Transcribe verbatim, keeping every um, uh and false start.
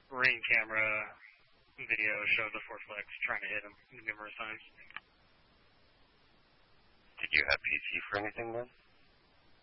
ring camera video showed the Ford Flex trying to hit him numerous times. Did you have P C for anything then?